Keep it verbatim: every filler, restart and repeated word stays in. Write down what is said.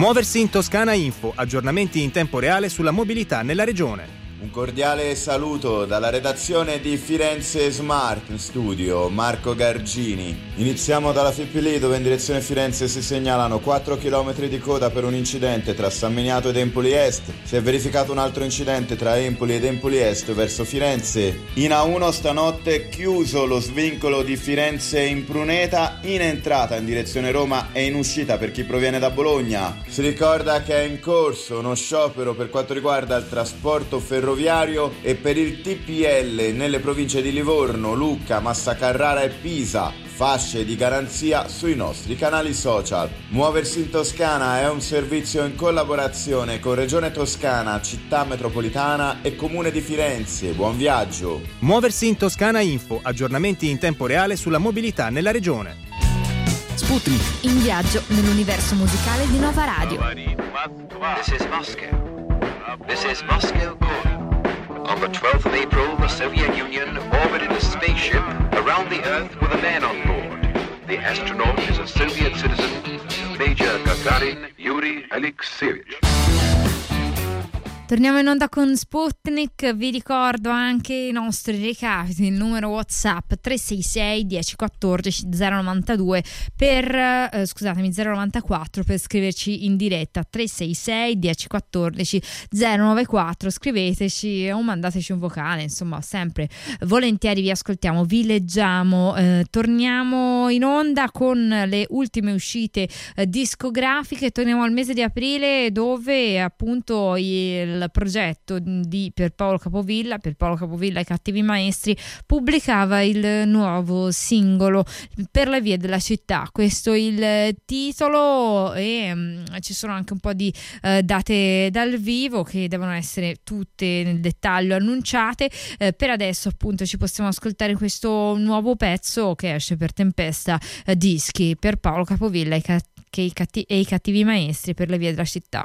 Muoversi in Toscana Info, aggiornamenti in tempo reale sulla mobilità nella regione. Un cordiale saluto dalla redazione di Firenze Smart Studio, Marco Gargini. Iniziamo dalla Fippili, dove in direzione Firenze si segnalano quattro chilometri di coda per un incidente tra San Miniato ed Empoli Est. Si è verificato un altro incidente tra Empoli ed Empoli Est verso Firenze. In A uno stanotte chiuso lo svincolo di Firenze in Pruneta, in entrata in direzione Roma e in uscita per chi proviene da Bologna. Si ricorda che è in corso uno sciopero per quanto riguarda il trasporto ferroviario e per il T P L nelle province di Livorno, Lucca, Massa Carrara e Pisa. Fasce di garanzia sui nostri canali social. Muoversi in Toscana è un servizio in collaborazione con Regione Toscana, Città Metropolitana e Comune di Firenze. Buon viaggio! Muoversi in Toscana Info, aggiornamenti in tempo reale sulla mobilità nella regione. Sputnik. In viaggio nell'universo musicale di Nova Radio. This is Moscow. This is Moscow calling. On the twelfth of April, the Soviet Union orbited a spaceship around the Earth with a man on board. The astronaut is a Soviet citizen, Major Gagarin Yuri Alexeyevich. Torniamo in onda con Sputnik, vi ricordo anche i nostri recapiti, il numero WhatsApp tre sei sei uno zero uno quattro zero nove due per, eh, scusatemi, zero novantaquattro per scriverci in diretta, tre sei sei uno zero uno quattro zero nove quattro, scriveteci o mandateci un vocale, insomma sempre volentieri vi ascoltiamo, vi leggiamo. Eh, torniamo in onda con le ultime uscite eh, discografiche, torniamo al mese di aprile dove appunto il il progetto di Pierpaolo Capovilla, Pierpaolo Capovilla e i Cattivi Maestri, pubblicava il nuovo singolo Per le vie della città. Questo è il titolo e um, ci sono anche un po' di uh, date dal vivo che devono essere tutte nel dettaglio annunciate. Uh, per adesso appunto ci possiamo ascoltare questo nuovo pezzo che esce per Tempesta uh, Dischi, Pierpaolo Capovilla e, ca- che i catti- e i Cattivi Maestri, Per le vie della città.